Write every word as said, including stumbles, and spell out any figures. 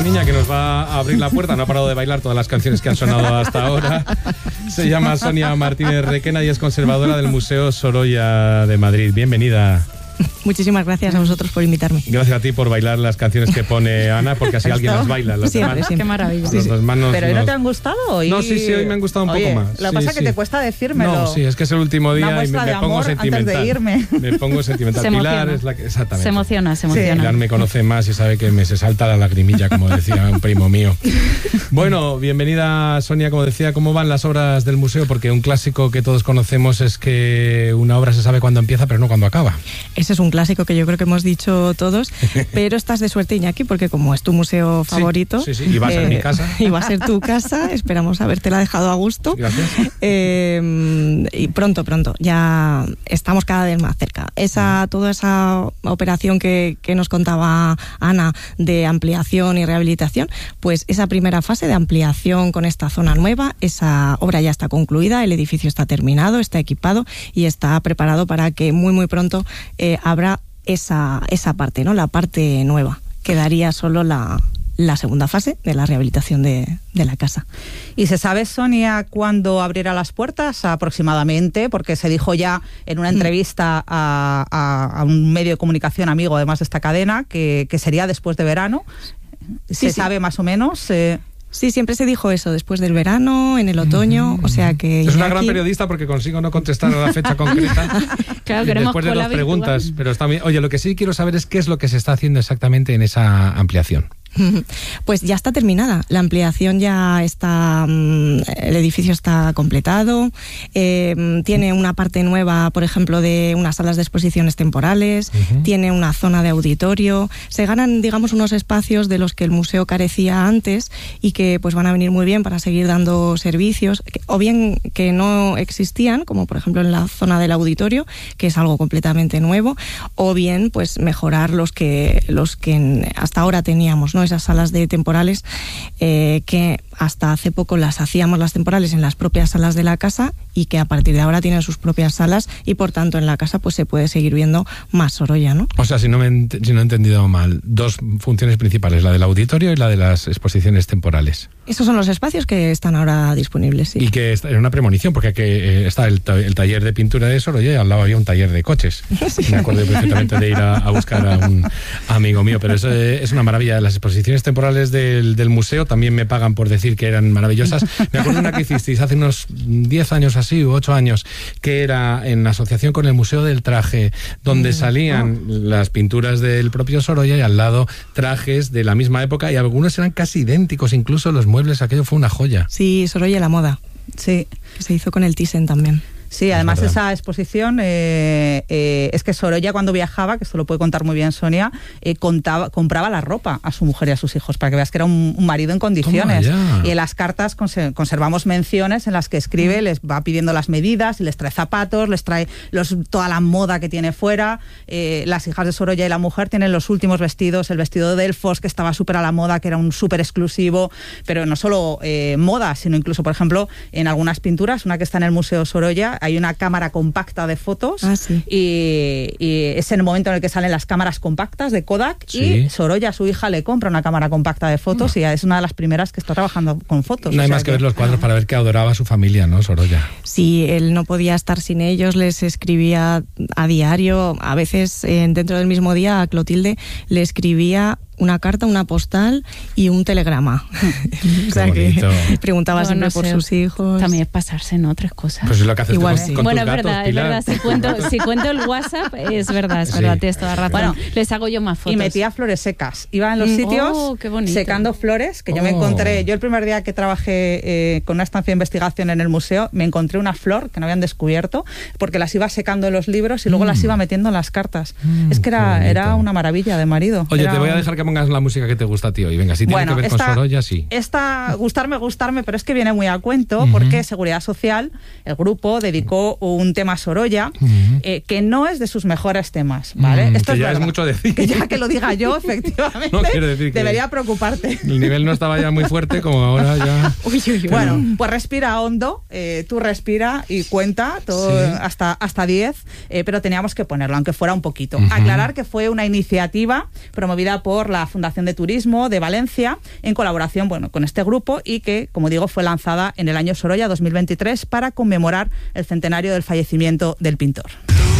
niña que nos va a abrir la puerta. No ha parado de bailar todas las canciones que han sonado hasta ahora. Se llama Sonia Martínez Requena y es conservadora del Museo Sorolla de Madrid. Bienvenida. Muchísimas gracias a vosotros por invitarme. Gracias a ti por bailar las canciones que pone Ana, porque así alguien las baila. Las siempre, demás, siempre. Qué maravilla. Sí, sí. Manos, ¿Pero hoy nos... no te han gustado? Hoy... No, sí, sí, hoy me han gustado un Oye, poco más. Lo que sí, pasa es sí. que te cuesta decírmelo. No, sí, es que es el último día Una y me, me de pongo amor sentimental. Antes de irme. Me pongo sentimental. Se Pilar emociona. es la que... Exactamente. Se emociona, se emociona. Pilar me conoce más y sabe que me se salta la lagrimilla, como decía un primo mío. Bueno, bienvenida Sonia, como decía, ¿cómo van las obras del museo? Porque un clásico que todos conocemos es que una obra se sabe cuándo empieza, pero no cuándo acaba. Ese es un clásico que yo creo que hemos dicho todos, pero estás de suerte, Iñaki, porque como es tu museo favorito... Sí, sí, sí. Y va a ser eh, mi casa. Y va a ser tu casa, esperamos habértela dejado a gusto. Gracias. Eh, y pronto, pronto, ya estamos cada vez más cerca. Esa, toda esa operación que, que nos contaba Ana de ampliación y rehabilitación, pues esa primera fase de ampliación con esta zona nueva, esa obra ya está concluida, el edificio está terminado, está equipado y está preparado para que muy muy pronto eh, habrá esa, esa parte, ¿no? La parte nueva. Quedaría solo la, la segunda fase de la rehabilitación de, de la casa. ¿Y se sabe, Sonia, cuándo abrirá las puertas aproximadamente? Porque se dijo ya en una entrevista a, a, a un medio de comunicación amigo, además de esta cadena, que, que sería después de verano. ¿Se Sí, sí. sabe más o menos? Eh... Sí, siempre se dijo eso, después del verano, en el otoño, o sea que... Es una Iñaki- gran periodista porque consigo no contestar a la fecha concreta. Claro, queremos después de cola dos virtual. preguntas, pero está bien. Oye, lo que sí quiero saber es qué es lo que se está haciendo exactamente en esa ampliación. Pues ya está terminada, la ampliación ya está, el edificio está completado, eh, tiene una parte nueva, por ejemplo, de unas salas de exposiciones temporales, uh-huh. tiene una zona de auditorio, se ganan, digamos, unos espacios de los que el museo carecía antes y que pues van a venir muy bien para seguir dando servicios, o bien que no existían, como por ejemplo en la zona del auditorio, que es algo completamente nuevo, o bien pues mejorar los que, los que hasta ahora teníamos, ¿no? Esas salas de temporales eh, que hasta hace poco las hacíamos las temporales en las propias salas de la casa y que a partir de ahora tienen sus propias salas y por tanto en la casa pues se puede seguir viendo más Sorolla, ¿no? O sea, si no, me ent- si no he entendido mal, dos funciones principales, la del auditorio y la de las exposiciones temporales. Esos son los espacios que están ahora disponibles, sí. Y que está en una premonición, porque aquí eh, está el, ta- el taller de pintura de Sorolla y al lado había un taller de coches. Sí. Me acuerdo perfectamente de ir a, a buscar a un amigo mío, pero eso eh, es una maravilla. Las exposiciones temporales del, del museo también me pagan por decir que eran maravillosas. Me acuerdo una que hicisteis hace unos diez años así, u ocho años, que era en asociación con el Museo del Traje, donde mm, salían oh. las pinturas del propio Sorolla y al lado trajes de la misma época y algunos eran casi idénticos, incluso los muebles, aquello fue una joya. Sí, Sorolla la moda. Sí. Que se hizo con el Thyssen también. Sí, además es esa exposición, eh, eh, es que Sorolla cuando viajaba, que esto lo puede contar muy bien Sonia, eh, contaba, compraba la ropa a su mujer y a sus hijos, para que veas que era un, un marido en condiciones. Y en las cartas conser- conservamos menciones en las que escribe, mm. les va pidiendo las medidas, y les trae zapatos, les trae los, toda la moda que tiene fuera. Eh, las hijas de Sorolla y la mujer tienen los últimos vestidos, el vestido de Delfos, que estaba súper a la moda, que era un súper exclusivo, pero no solo eh, moda, sino incluso, por ejemplo, en algunas pinturas, una que está en el Museo Sorolla, hay una cámara compacta de fotos ah, sí. y, y es en el momento en el que salen las cámaras compactas de Kodak sí. y Sorolla, su hija, le compra una cámara compacta de fotos no. y es una de las primeras que está trabajando con fotos. No hay o sea más que, que ver los cuadros para ver que adoraba a su familia, ¿no, Sorolla? Sí, él no podía estar sin ellos, les escribía a diario, a veces eh, dentro del mismo día a Clotilde le escribía una carta, una postal y un telegrama. O sea bonito. Que preguntaba no, siempre no sé, por sus hijos. También es pasarse en otras cosas. Pues es lo que haces igual, con, sí. con bueno, tus es gatos, verdad, Pilar. es verdad. Si cuento, si cuento el WhatsApp, es verdad, es sí. verdad, tienes toda razón. Bueno, les hago yo más fotos. Y metía flores secas. Iba en los sitios oh, secando flores, que oh. yo me encontré, yo el primer día que trabajé eh, con una estancia de investigación en el museo, me encontré una flor que no habían descubierto, porque las iba secando en los libros y luego mm. las iba metiendo en las cartas. Mm, es que era, era una maravilla de marido. Oye, era te voy a un... dejar que pongas la música que te gusta a ti hoy. Venga, si tiene bueno, que ver esta, con Sorolla, sí. Esta, gustarme, gustarme, pero es que viene muy a cuento, uh-huh. porque Seguridad Social, el grupo, dedicó un tema a Sorolla, uh-huh. eh, que no es de sus mejores temas, ¿vale? Mm, Esto que es ya verdad. es mucho decir. Que ya que lo diga yo, efectivamente, no quiero decir que debería preocuparte. El nivel no estaba ya muy fuerte, como ahora ya... Uy, uy, uy. Bueno, pues respira hondo, eh, tú respira y cuenta todo sí. hasta hasta diez, eh, pero teníamos que ponerlo, aunque fuera un poquito. Uh-huh. Aclarar que fue una iniciativa promovida por la Fundación de Turismo de Valencia, en colaboración, bueno, con este grupo, y que, como digo, fue lanzada en el año Sorolla dos mil veintitrés para conmemorar el centenario del fallecimiento del pintor.